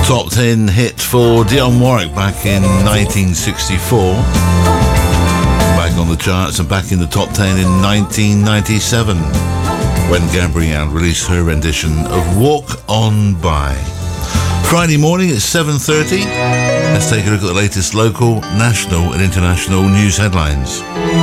Top 10 hit for Dionne Warwick back in 1964. Back on the charts and back in the top 10 in 1997 when Gabrielle released her rendition of Walk On By. Friday morning at 7:30. Let's take a look at the latest local, national and international news headlines.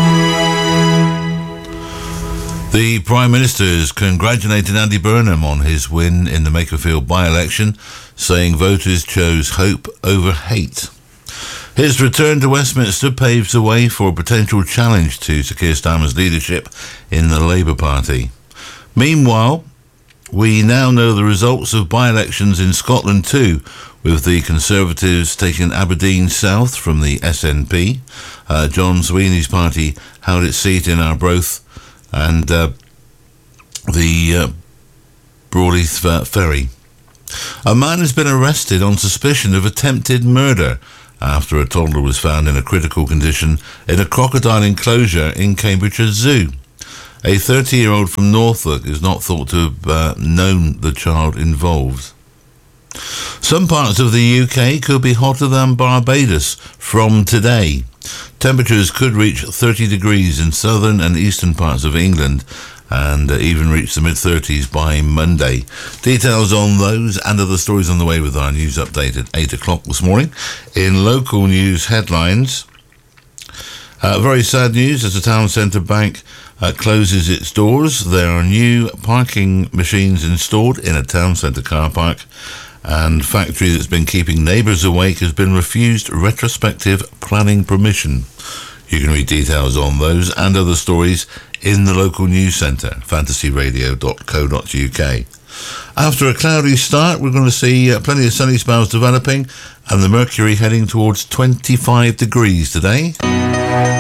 The Prime Minister has congratulated Andy Burnham on his win in the Makerfield by-election, saying voters chose hope over hate. His return to Westminster paves the way for a potential challenge to Sir Keir Starmer's leadership in the Labour Party. Meanwhile, we now know the results of by-elections in Scotland too, with the Conservatives taking Aberdeen South from the SNP. John Sweeney's party held its seat in Arbroath, and the Broadheath Ferry. A man has been arrested on suspicion of attempted murder after a toddler was found in a critical condition in a crocodile enclosure in Cambridgeshire Zoo. A 30-year-old from Norfolk is not thought to have known the child involved. Some parts of the UK could be hotter than Barbados from today. Temperatures could reach 30 degrees in southern and eastern parts of England and even reach the mid-30s by Monday. Details on those and other stories on the way with our news update at 8 o'clock this morning. In local news headlines, very sad news as the town centre bank closes its doors. There are new parking machines installed in a town centre car park, and factory that's been keeping neighbours awake has been refused retrospective planning permission. You can read details on those and other stories in the local news centre, fantasyradio.co.uk. After a cloudy start, we're going to see plenty of sunny spells developing and the mercury heading towards 25 degrees today.